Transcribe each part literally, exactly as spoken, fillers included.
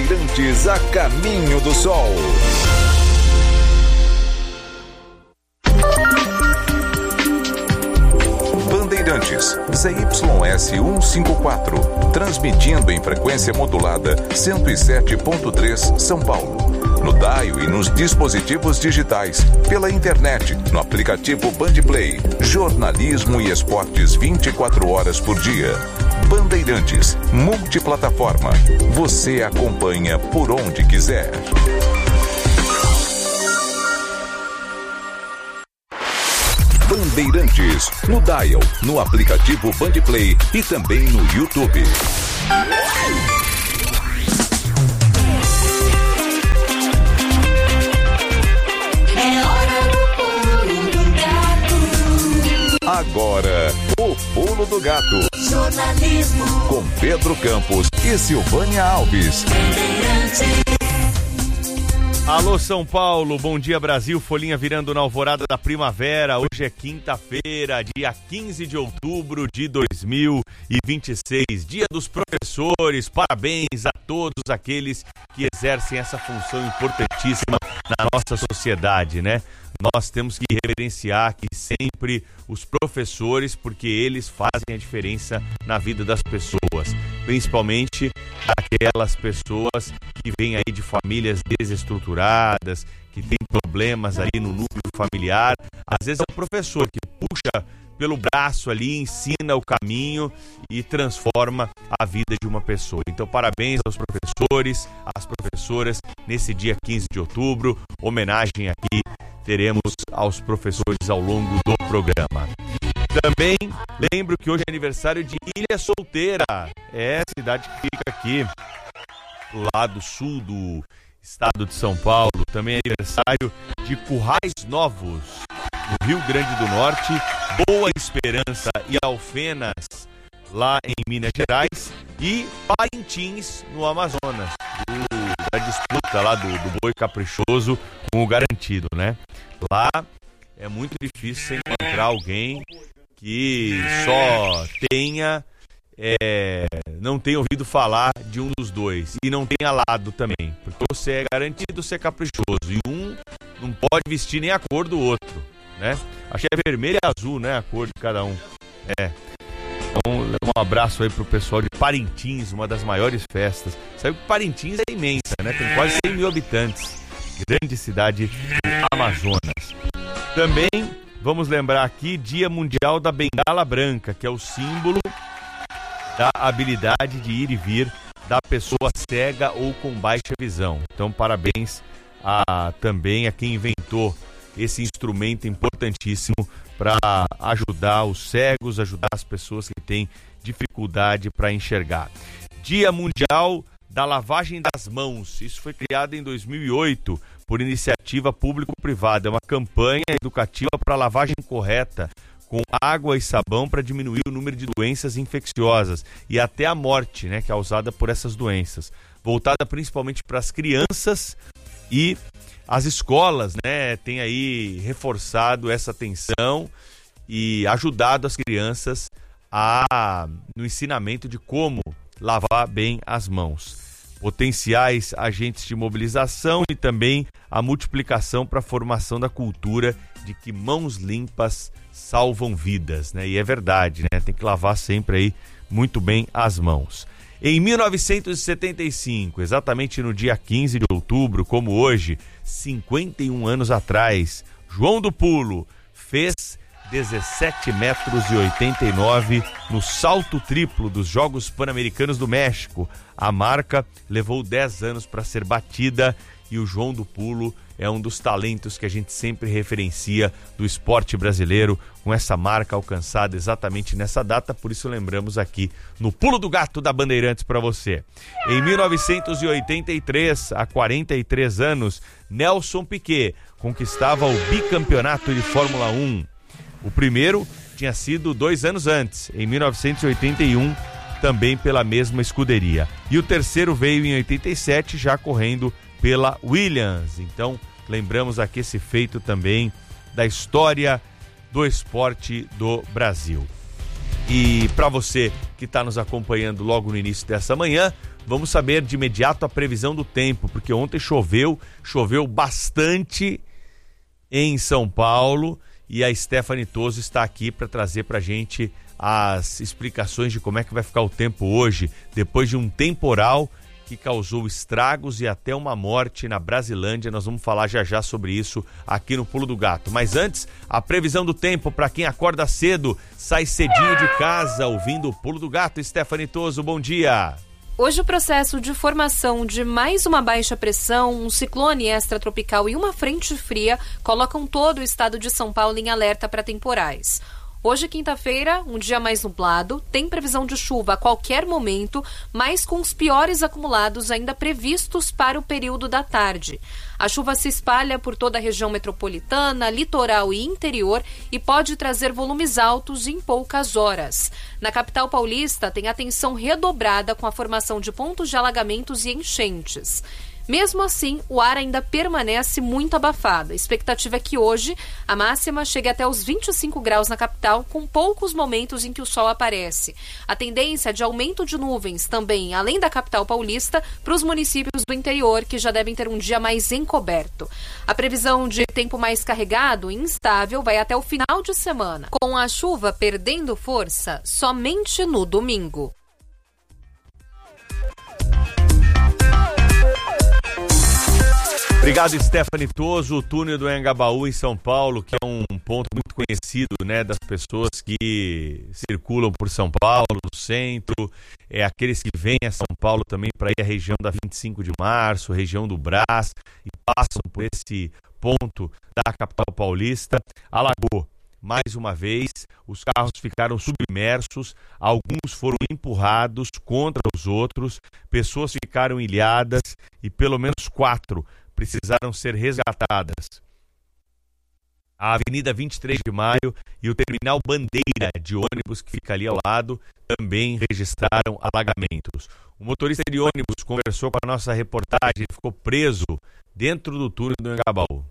Bandeirantes a caminho do sol. Bandeirantes, Z Y S cento e cinquenta e quatro, transmitindo em frequência modulada cento e sete ponto três São Paulo. No dial e nos dispositivos digitais, pela internet, no aplicativo Bandplay, jornalismo e esportes vinte e quatro horas por dia. Bandeirantes, multiplataforma. Você acompanha por onde quiser. Bandeirantes, no dial, no aplicativo Bandplay e também no YouTube. Agora, o Pulo do Gato. Jornalismo. Com Pedro Campos e Silvânia Alves. Alô São Paulo, bom dia Brasil, folhinha virando na alvorada da primavera. Hoje é quinta-feira, dia quinze de outubro de dois mil e vinte e seis, dia dos professores. Parabéns a todos aqueles que exercem essa função importantíssima na nossa sociedade, né? Nós temos que reverenciar aqui sempre os professores, porque eles fazem a diferença na vida das pessoas, principalmente aquelas pessoas que vêm aí de famílias desestruturadas, que têm problemas aí no núcleo familiar. Às vezes é o professor que puxa pelo braço ali, ensina o caminho e transforma a vida de uma pessoa. Então, parabéns aos professores, às professoras, nesse dia quinze de outubro, homenagem aqui teremos aos professores ao longo do programa. Também lembro que hoje é aniversário de Ilha Solteira, é a cidade que fica aqui do lado sul do estado de São Paulo. Também é aniversário de Currais Novos, no Rio Grande do Norte, Boa Esperança e Alfenas, lá em Minas Gerais, e Parintins, no Amazonas, do, da disputa lá do, do boi caprichoso com o garantido, né? Lá é muito difícil encontrar alguém que só tenha, é, não tenha ouvido falar de um dos dois e não tenha lado também, porque você é garantido ser caprichoso e um não pode vestir nem a cor do outro, né? Acho que é vermelho e azul, né? A cor de cada um. É. Então, um abraço aí pro pessoal de Parintins, uma das maiores festas. Sabe que Parintins é imensa, né? Tem quase cem mil habitantes. Grande cidade do Amazonas. Também vamos lembrar aqui Dia Mundial da Bengala Branca, que é o símbolo da habilidade de ir e vir da pessoa cega ou com baixa visão. Então, parabéns a, também a quem inventou esse instrumento importantíssimo para ajudar os cegos, ajudar as pessoas que têm dificuldade para enxergar. Dia Mundial da Lavagem das Mãos. Isso foi criado em dois mil e oito por iniciativa público-privada. É uma campanha educativa para a lavagem correta com água e sabão para diminuir o número de doenças infecciosas e até a morte, né, causada por essas doenças. Voltada principalmente para as crianças, e as escolas, né, têm aí reforçado essa atenção e ajudado as crianças a, no ensinamento de como lavar bem as mãos. Potenciais agentes de mobilização e também a multiplicação para a formação da cultura de que mãos limpas salvam vidas, né? E é verdade, né? Tem que lavar sempre aí muito bem as mãos. Em mil novecentos e setenta e cinco, exatamente no dia quinze de outubro, como hoje, cinquenta e um anos atrás, João do Pulo fez dezessete metros e oitenta e nove no salto triplo dos Jogos Pan-Americanos do México. A marca levou dez anos para ser batida e o João do Pulo é um dos talentos que a gente sempre referencia do esporte brasileiro, com essa marca alcançada exatamente nessa data. Por isso lembramos aqui no Pulo do Gato da Bandeirantes para você. Em mil novecentos e oitenta e três, há quarenta e três anos, Nelson Piquet conquistava o bicampeonato de Fórmula um. O primeiro tinha sido dois anos antes, em mil novecentos e oitenta e um, também pela mesma escuderia. E o terceiro veio em oitenta e sete, já correndo pela Williams. Então, lembramos aqui esse feito também da história do esporte do Brasil. E para você que está nos acompanhando logo no início dessa manhã, vamos saber de imediato a previsão do tempo, porque ontem choveu, choveu bastante em São Paulo e a Stephanie Toso está aqui para trazer para a gente as explicações de como é que vai ficar o tempo hoje, depois de um temporal que causou estragos e até uma morte na Brasilândia. Nós vamos falar já já sobre isso aqui no Pulo do Gato. Mas antes, a previsão do tempo para quem acorda cedo, sai cedinho de casa, ouvindo o Pulo do Gato. Stephanie Toso, bom dia. Hoje o processo de formação de mais uma baixa pressão, um ciclone extratropical e uma frente fria colocam todo o estado de São Paulo em alerta para temporais. Hoje, quinta-feira, um dia mais nublado, tem previsão de chuva a qualquer momento, mas com os piores acumulados ainda previstos para o período da tarde. A chuva se espalha por toda a região metropolitana, litoral e interior e pode trazer volumes altos em poucas horas. Na capital paulista, tem atenção redobrada com a formação de pontos de alagamentos e enchentes. Mesmo assim, o ar ainda permanece muito abafado. A expectativa é que hoje a máxima chegue até os vinte e cinco graus na capital, com poucos momentos em que o sol aparece. A tendência é de aumento de nuvens também, além da capital paulista, para os municípios do interior, que já devem ter um dia mais encoberto. A previsão de tempo mais carregado e instável vai até o final de semana, com a chuva perdendo força somente no domingo. Obrigado, Stephanie Toso. O túnel do Anhangabaú em São Paulo, que é um ponto muito conhecido, né, das pessoas que circulam por São Paulo, no centro, é aqueles que vêm a São Paulo também para ir à região da vinte e cinco de março, região do Brás, e passam por esse ponto da capital paulista. Alagou. Mais uma vez, os carros ficaram submersos, alguns foram empurrados contra os outros, pessoas ficaram ilhadas e pelo menos quatro precisaram ser resgatadas. A Avenida vinte e três de maio e o Terminal Bandeira de ônibus, que fica ali ao lado, também registraram alagamentos. O motorista de ônibus conversou com a nossa reportagem e ficou preso dentro do túnel do Anhangabaú.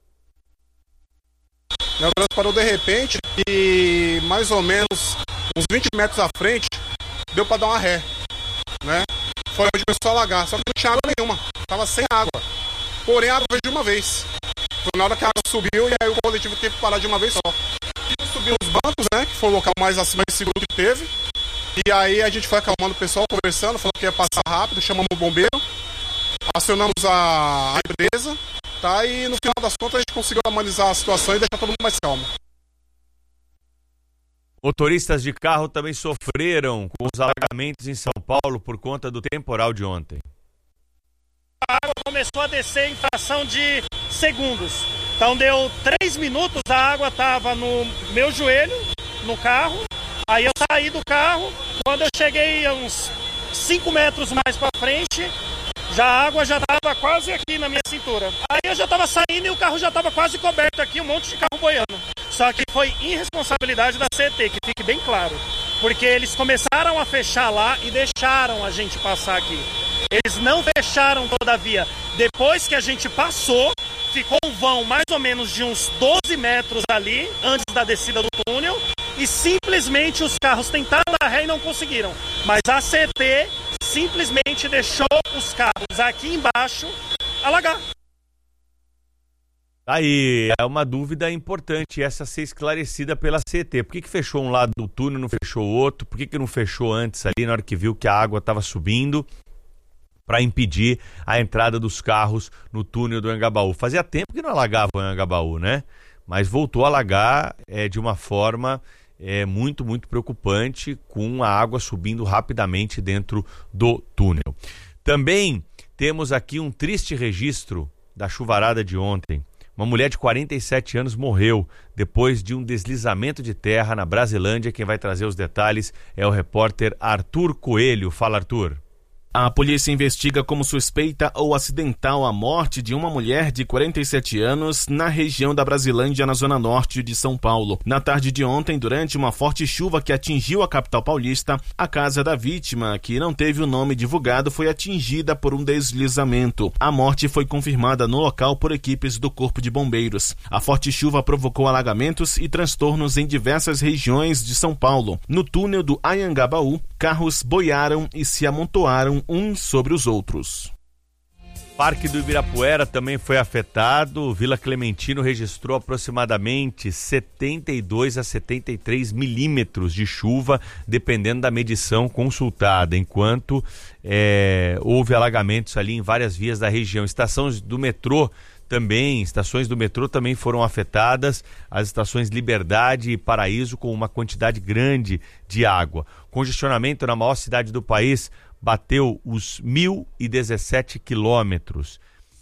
O negócio parou de repente e mais ou menos uns vinte metros à frente deu para dar uma ré, né? Foi onde começou a alagar, só que não tinha água nenhuma, tava sem água. Porém, a água veio de uma vez. Foi na hora que a água subiu e aí o coletivo teve que parar de uma vez só. Subiu os bancos, né? Que foi o local mais acima e seguro que teve. E aí a gente foi acalmando o pessoal, conversando, falou que ia passar rápido, chamamos o bombeiro, acionamos a, a empresa, tá? E no final das contas a gente conseguiu amenizar a situação e deixar todo mundo mais calmo. Motoristas de carro também sofreram com os alagamentos em São Paulo por conta do temporal de ontem. A água começou a descer em fração de segundos. Então deu três minutos, a água estava no meu joelho, no carro. Aí eu saí do carro, quando eu cheguei a uns cinco metros mais para frente, já a água já estava quase aqui na minha cintura. Aí eu já estava saindo e o carro já estava quase coberto aqui, um monte de carro boiando. Só que foi irresponsabilidade da C E T, que fique bem claro. Porque eles começaram a fechar lá e deixaram a gente passar aqui. Eles não fecharam todavia. Depois que a gente passou, ficou um vão mais ou menos de uns doze metros ali, antes da descida do túnel, e simplesmente os carros tentaram dar ré e não conseguiram. Mas a C E T simplesmente deixou os carros aqui embaixo alagar. Aí, é uma dúvida importante essa ser esclarecida pela C E T. Por que que fechou um lado do túnel e não fechou o outro? Por que que não fechou antes ali, na hora que viu que a água estava subindo, para impedir a entrada dos carros no túnel do Anhangabaú? Fazia tempo que não alagava o Anhangabaú, né? Mas voltou a alagar é, de uma forma é, muito, muito preocupante, com a água subindo rapidamente dentro do túnel. Também temos aqui um triste registro da chuvarada de ontem. Uma mulher de quarenta e sete anos morreu depois de um deslizamento de terra na Brasilândia. Quem vai trazer os detalhes é o repórter Arthur Coelho. Fala, Arthur. A polícia investiga como suspeita ou acidental a morte de uma mulher de quarenta e sete anos na região da Brasilândia, na zona norte de São Paulo. Na tarde de ontem, durante uma forte chuva que atingiu a capital paulista, a casa da vítima, que não teve o nome divulgado, foi atingida por um deslizamento. A morte foi confirmada no local por equipes do Corpo de Bombeiros. A forte chuva provocou alagamentos e transtornos em diversas regiões de São Paulo. No túnel do Anhangabaú, carros boiaram e se amontoaram uns sobre os outros. Parque do Ibirapuera também foi afetado. Vila Clementino registrou aproximadamente setenta e dois a setenta e três milímetros de chuva, dependendo da medição consultada, enquanto é, houve alagamentos ali em várias vias da região. Estações do metrô também, estações do metrô também foram afetadas, as estações Liberdade e Paraíso com uma quantidade grande de água. Congestionamento na maior cidade do país bateu os mil e dezessete quilômetros.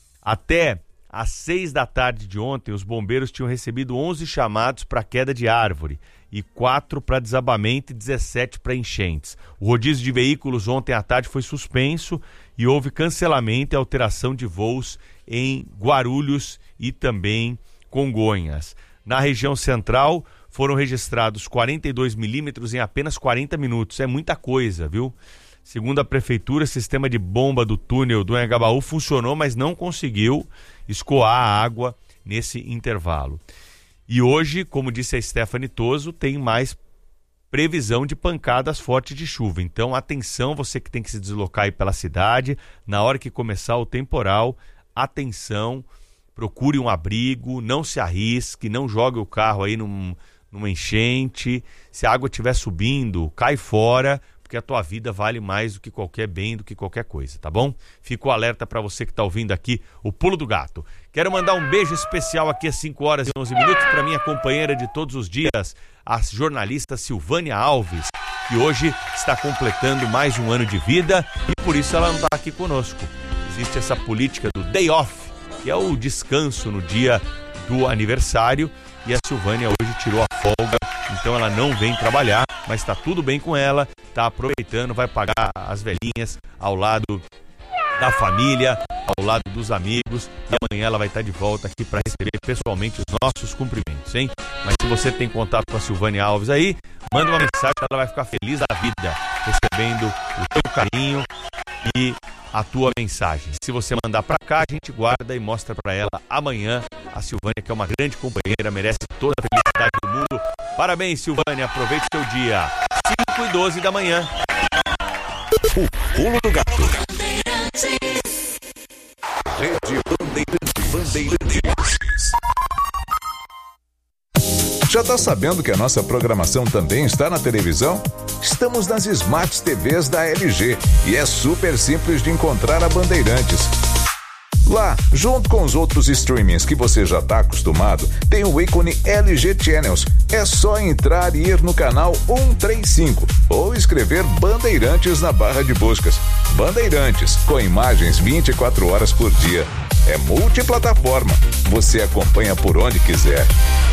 Até às seis da tarde de ontem, os bombeiros tinham recebido onze chamados para queda de árvore e quatro para desabamento e dezessete para enchentes. O rodízio de veículos ontem à tarde foi suspenso e houve cancelamento e alteração de voos em Guarulhos e também Congonhas. Na região central, foram registrados quarenta e dois milímetros em apenas quarenta minutos. É muita coisa, viu? Segundo a prefeitura, o sistema de bomba do túnel do Anhangabaú funcionou, mas não conseguiu escoar a água nesse intervalo. E hoje, como disse a Stephanie Toso, tem mais previsão de pancadas fortes de chuva. Então, atenção, você que tem que se deslocar aí pela cidade, na hora que começar o temporal, atenção, procure um abrigo, não se arrisque, não jogue o carro aí num, numa enchente. Se a água estiver subindo, cai fora, porque a tua vida vale mais do que qualquer bem, do que qualquer coisa, tá bom? Fico alerta para você que está ouvindo aqui o Pulo do Gato. Quero mandar um beijo especial aqui às cinco horas e onze minutos para minha companheira de todos os dias, a jornalista Silvânia Alves, que hoje está completando mais um ano de vida e por isso ela não está aqui conosco. Existe essa política do day off, que é o descanso no dia do aniversário, e a Silvânia hoje tirou a folga, então ela não vem trabalhar, mas está tudo bem com ela, está aproveitando, vai pagar as velhinhas ao lado da família, ao lado dos amigos, e amanhã ela vai estar de volta aqui para receber pessoalmente os nossos cumprimentos, hein? Mas se você tem contato com a Silvânia Alves aí, manda uma mensagem, ela vai ficar feliz da vida, recebendo o teu carinho e a tua mensagem. Se você mandar para cá, a gente guarda e mostra para ela amanhã. A Silvânia, que é uma grande companheira, merece toda a felicidade do mundo. Parabéns, Silvânia, aproveite o teu dia. cinco e doze da manhã. O Pulo do Gato. Rede Bandeirantes. Bandeirantes. Já está sabendo que a nossa programação também está na televisão? Estamos nas Smart T Vs da L G e é super simples de encontrar a Bandeirantes. Lá, junto com os outros streamings que você já está acostumado, tem o ícone L G Channels. É só entrar e ir no canal cento e trinta e cinco ou escrever Bandeirantes na barra de buscas. Bandeirantes, com imagens vinte e quatro horas por dia. É multiplataforma. Você acompanha por onde quiser.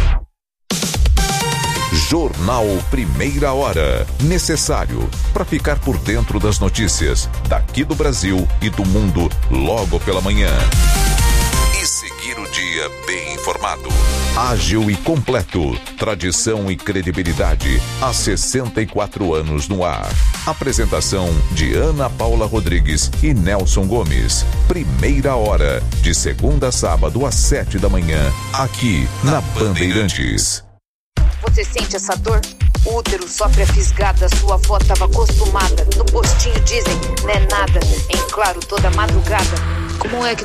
Jornal Primeira Hora. Necessário para ficar por dentro das notícias daqui do Brasil e do mundo logo pela manhã. E seguir o dia bem informado. Ágil e completo. Tradição e credibilidade há sessenta e quatro anos no ar. Apresentação de Ana Paula Rodrigues e Nelson Gomes. Primeira Hora. De segunda a sábado às sete da manhã. Aqui na Bandeirantes. Você sente essa dor? O útero sofre a fisgada, sua avó estava acostumada. No postinho dizem, não é nada, em claro toda madrugada. Como é que